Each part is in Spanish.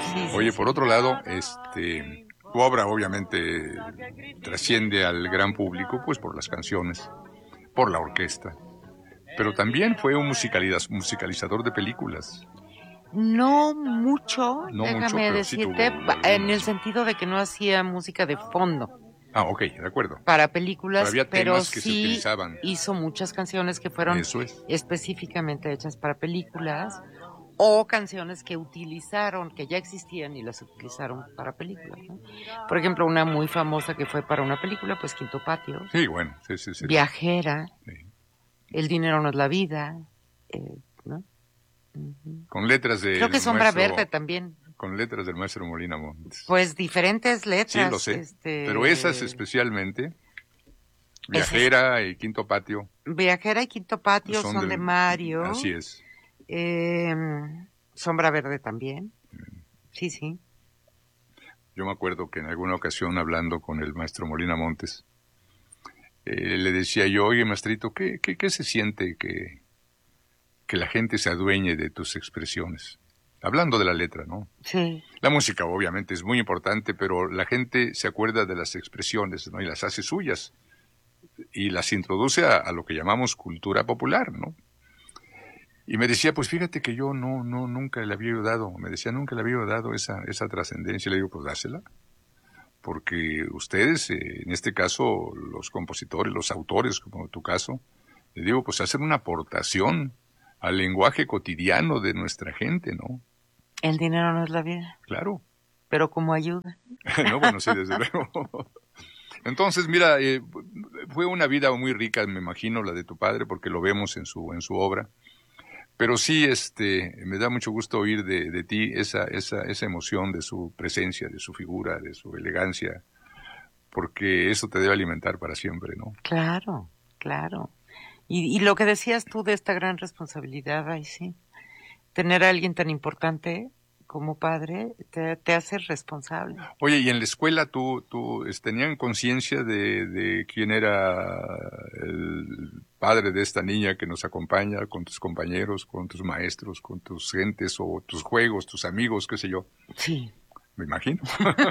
Oye, sí, por sí. otro lado, tu obra obviamente trasciende al gran público, pues por las canciones, por la orquesta, pero también fue un musicalizador de películas. No mucho, No mucho, déjame pero sí tuvo decirte, en el algunas, ¿no? sentido de que no hacía música de fondo Ah, ok, de acuerdo. para Pero películas, había pero temas que se sí utilizaban. hizo muchas canciones que fueron Eso es. específicamente hechas para películas o canciones que utilizaron, que ya existían y las utilizaron para películas, ¿no? Por ejemplo, una muy famosa que fue para una película, pues Quinto Patio, Sí, bueno, sí, sí, sí. Viajera, Sí. El dinero no es la vida, ¿no? Ujú. Con letras Creo que del Sombra Verde maestro, también. con letras del maestro Molina Montes. Pues diferentes Sí, lo letras, sé. Pero esas especialmente, esas, Viajera y Quinto Patio, Viajera y Quinto Patio son son de del... Así Mario, es. eh, Sombra Verde también, sí, sí. Yo me acuerdo que en alguna ocasión hablando con el maestro Molina Montes, le decía yo, oye, maestrito, ¿qué se siente que la gente se adueñe de tus expresiones? Hablando de la letra, ¿no? Sí, La música obviamente es muy importante, pero la gente se acuerda de las expresiones, ¿no? Y las hace suyas y las introduce a lo que llamamos cultura popular, ¿no? Y me decía, pues fíjate que yo nunca le había dado, me decía, nunca le había dado esa trascendencia. Le digo, pues dásela, porque ustedes, en este caso, los compositores, los autores, como en tu caso, le digo, pues hacen una aportación al lenguaje cotidiano de nuestra gente, ¿no? el dinero no es la vida, Claro. pero como ayuda. No, bueno, sí, desde luego. Entonces, mira, fue una vida muy rica, me imagino, la de tu padre, porque lo vemos en su obra. Pero sí, me da mucho gusto oír de ti esa emoción de su presencia, de su figura, de su elegancia, porque eso te debe alimentar para siempre, ¿no? Claro, claro. Y lo que decías tú de esta gran responsabilidad, ay, sí. Tener a alguien tan importante como padre te hace responsable. Oye, y en la escuela tenían conciencia de quién era el padre de esta niña que nos acompaña con tus compañeros, con tus maestros, con tus gentes o tus juegos, tus amigos, qué sé yo. Sí. Me imagino.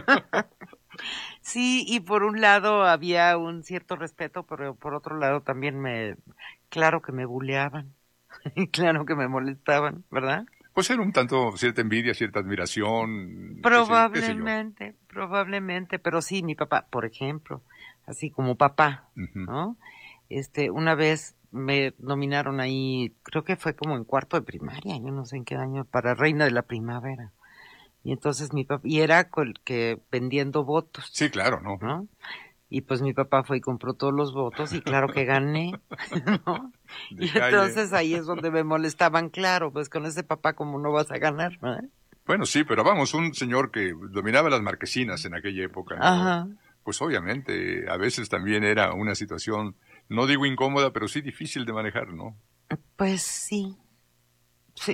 Sí, y por un lado había un cierto respeto, pero por otro lado también claro que me buleaban, claro que me molestaban, ¿verdad? Pues era un tanto cierta envidia, cierta admiración, qué sé yo. Probablemente, pero sí, mi papá, por ejemplo, así como papá, Ujú. ¿no? Una vez me nominaron ahí, creo que fue como en cuarto de primaria, yo no sé en qué año, para Reina de la Primavera. Y entonces mi papá, y era que vendiendo votos, Sí, claro, ¿no? ¿no? Y pues mi papá fue y compró todos los votos y claro que gané, ¿no? De Y calle. entonces ahí es donde me molestaban, claro, pues con ese papá como no vas a ganar, ¿no? Bueno, sí, pero vamos, un señor que dominaba las marquesinas en aquella época, ¿no? Ajá, Pues obviamente, a veces también era una situación, no digo incómoda, pero sí difícil de manejar, ¿no? pues sí, sí.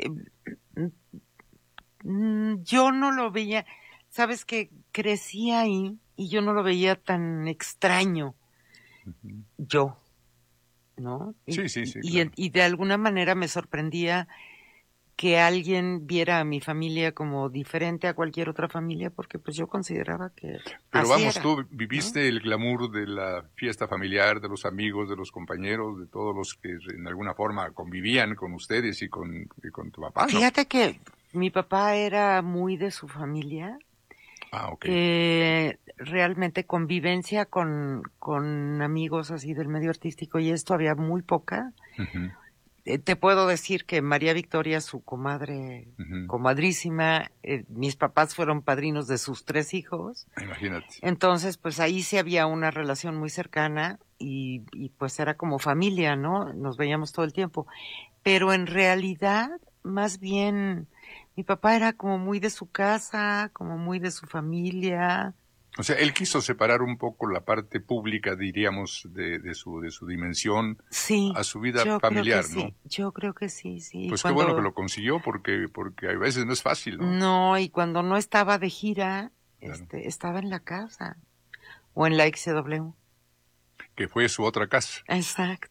Yo no lo veía, sabes que crecí ahí y yo no lo veía tan extraño, Ujú. yo, ¿no? Sí, sí, sí, claro. Y de alguna manera me sorprendía que alguien viera a mi familia como diferente a cualquier otra familia, porque pues yo consideraba que Pero así vamos, era, tú ¿no? viviste el glamour de la fiesta familiar, de los amigos, de los compañeros, de todos los que en alguna forma convivían con ustedes y con tu papá, ¿no? Fíjate que mi papá era muy de su familia, Ah, ok. realmente convivencia con amigos así del medio artístico y esto había muy poca. Ujú, Te puedo decir que María Victoria, su comadre, ujú. comadrísima, mis papás fueron padrinos de sus 3 hijos. Imagínate. Entonces, pues ahí sí había una relación muy cercana y pues era como familia, ¿no? Nos veíamos todo el tiempo. Pero en realidad, más bien, mi papá era como muy de su casa, como muy de su familia. O sea, él quiso separar un poco la parte pública, diríamos, de su dimensión Sí, a su vida yo creo que familiar, ¿no? sí, yo creo que sí, sí. Pues qué bueno que lo consiguió, porque a veces no es fácil, ¿no? No, y cuando no estaba de gira, Claro. estaba en la casa o en la XW. Que fue su otra casa. Exacto,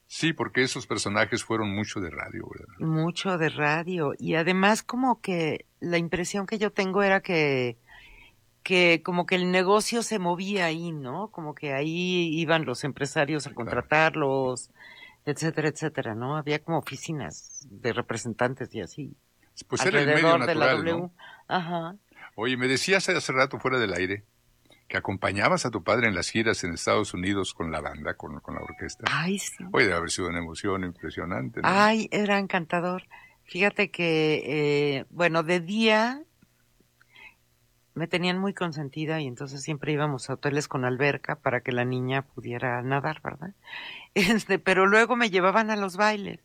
Sí, porque esos personajes fueron mucho de radio, ¿verdad? Mucho de radio. Y además como que la impresión que yo tengo era que como que el negocio se movía ahí, ¿no? Como que ahí iban los empresarios a Sí, claro. contratarlos, etcétera, etcétera, ¿no? Había como oficinas de representantes y así, Pues era el medio alrededor de la natural, W. ¿no? Ajá. Oye, me decías hace rato fuera del aire que acompañabas a tu padre en las giras en Estados Unidos con la banda, con la orquesta. Ay, sí. Oye, debe haber sido una emoción impresionante, ¿no? Ay, era encantador. Fíjate que, bueno, de día me tenían muy consentida y entonces siempre íbamos a hoteles con alberca para que la niña pudiera nadar, ¿verdad? Pero luego me llevaban a los bailes.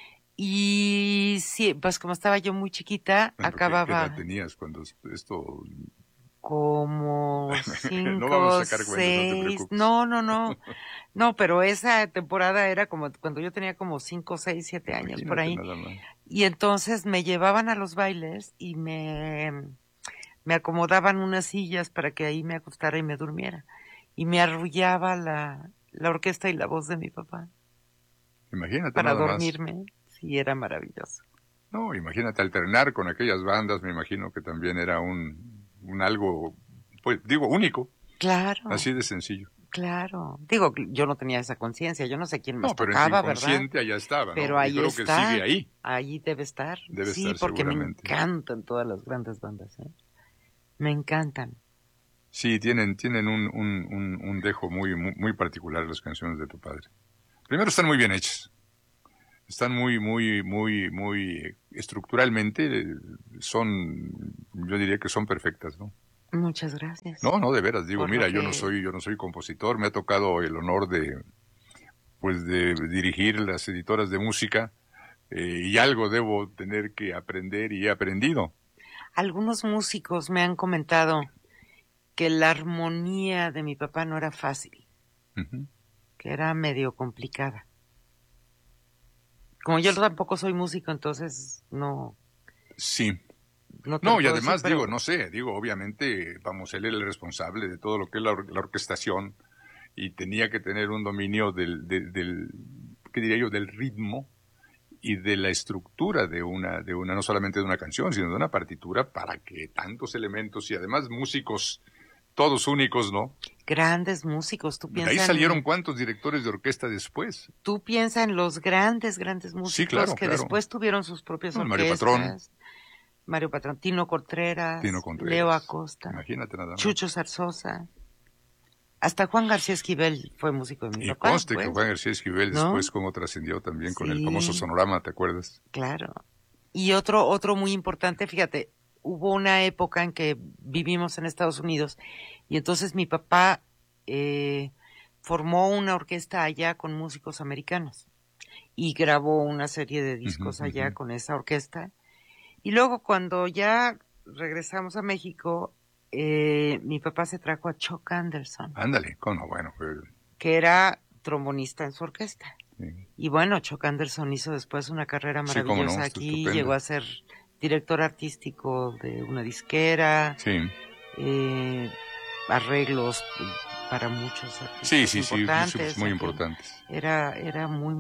Y sí, pues como estaba yo muy chiquita, Bueno, ¿qué edad acababa tenías cuando esto... como No vamos a 5, sacar cuentas, no te 6, preocupes. no, pero esa temporada era como cuando yo tenía como 5, 6, 7 años por Imagínate ahí. nada más. Y entonces me llevaban a los bailes y me acomodaban unas sillas para que ahí me acostara y me durmiera. Y me arrullaba la orquesta y la voz de mi papá Imagínate para nada más. dormirme. Sí, era maravilloso. No, imagínate alternar con aquellas bandas, me imagino que también era un algo, pues digo, único, Claro, así de sencillo. claro. Digo, yo no tenía esa conciencia, yo no sé quién más No, pero en tu tocaba, ¿verdad? inconsciente allá estaba, Pero ¿no? Y ahí creo que está, sigue ahí. ahí debe estar. Debe Sí, estar porque me seguramente. encantan todas las grandes bandas, ¿eh? Me encantan. Sí, tienen un dejo muy particular las canciones de tu padre. Primero están muy bien hechas. Están muy estructuralmente son, yo diría que son perfectas, ¿no? Muchas gracias No, de veras, digo, por mira, lo yo que... no soy compositor, me ha tocado el honor pues de dirigir las editoras de música, y algo debo tener que aprender y he aprendido. Algunos músicos me han comentado que la armonía de mi papá no era fácil, Ujú. que era medio complicada. Como yo tampoco soy músico, entonces Sí. no te No, lo y puedo decir, además pero digo, no sé, digo, obviamente, vamos, él era el responsable de todo lo que es la orquestación y tenía que tener un dominio ¿qué diría yo?, del ritmo y de la estructura de una, no solamente de una canción, sino de una partitura para que tantos elementos y además músicos, todos únicos, ¿no? grandes músicos, De ahí salieron cuántos directores de orquesta después. tú piensa en los grandes Sí, músicos claro, que claro. después tuvieron sus propias No, Mario Patrón, orquestas. Mario Patrón, Tino Tino Contreras, Leo Contreras. Acosta, Imagínate nada más. Chucho Zarzosa. Hasta Juan García Esquivel fue músico de mi Y papá, conste que pues, Juan García Esquivel ¿no? después cómo trascendió también con el famoso Sí, Sonorama, ¿te acuerdas? claro. Y otro muy importante, fíjate, hubo una época en que vivimos en Estados Unidos y entonces mi papá formó una orquesta allá con músicos americanos y grabó una serie de Ujú, discos allá ujú. con esa orquesta. Y luego cuando ya regresamos a México, mi papá se trajo a Chuck Anderson, Ándale, no, bueno, que era trombonista en su orquesta. sí. Y bueno, Chuck Anderson hizo después una carrera Sí, cómo no, maravillosa está aquí, llegó estupendo. a ser director artístico de una disquera, Sí, eh, arreglos para muchos sí, artistas sí, músicos importantes, muy en fin, importantes. era muy